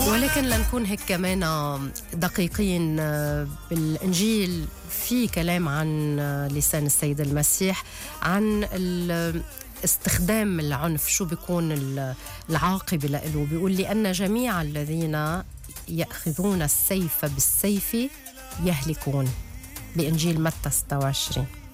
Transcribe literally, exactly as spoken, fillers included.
ولكن لنكون هيك كمان دقيقين، بالإنجيل في كلام عن لسان السيد المسيح عن استخدام العنف، شو بيكون العاقبة له. بيقول لي أن جميع الذين يأخذون السيف بالسيف يهلكون، بإنجيل متى ستة وعشرين.